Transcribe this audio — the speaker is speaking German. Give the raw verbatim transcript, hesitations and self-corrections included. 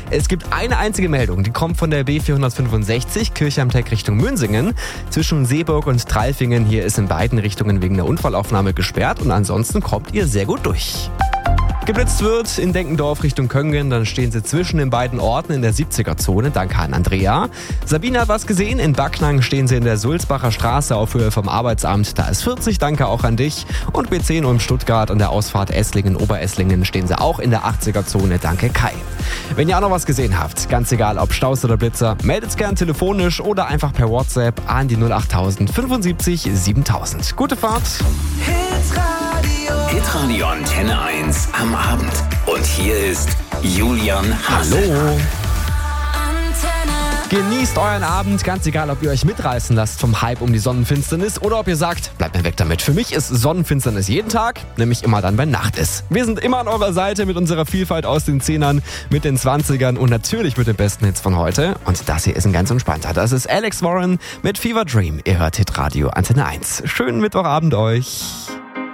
Es gibt eine einzige Meldung, die kommt von der B vierhundertfünfundsechzig, Kirchheim Tech Richtung Münsingen. Zwischen Seeburg und Treifingen, hier ist in beiden Richtungen wegen der Unfallaufnahme gesperrt und ansonsten kommt ihr sehr gut durch. Geblitzt wird in Denkendorf Richtung Köngen, dann stehen sie zwischen den beiden Orten in der siebziger-Zone. Danke an Andrea. Sabine hat was gesehen, in Backnang stehen sie in der Sulzbacher Straße auf Höhe vom Arbeitsamt. Da ist vierzig, danke auch an dich. Und B zehn und Stuttgart an der Ausfahrt Esslingen-Oberesslingen stehen sie auch in der achtziger-Zone. Danke Kai. Wenn ihr auch noch was gesehen habt, ganz egal ob Staus oder Blitzer, meldet's gern telefonisch oder einfach per WhatsApp an die null acht null null fünfundsiebzig siebentausend. Gute Fahrt. Hitradio Antenne eins am Abend. Und hier ist Julian Hassel. Hallo. Genießt euren Abend, ganz egal, ob ihr euch mitreißen lasst vom Hype um die Sonnenfinsternis oder ob ihr sagt, bleibt mir weg damit. Für mich ist Sonnenfinsternis jeden Tag, nämlich immer dann, wenn Nacht ist. Wir sind immer an eurer Seite mit unserer Vielfalt aus den Zehnern, mit den Zwanzigern und natürlich mit den besten Hits von heute. Und das hier ist ein ganz entspannter. Das ist Alex Warren mit Fever Dream. Ihr hört Hitradio Antenne eins. Schönen Mittwochabend euch.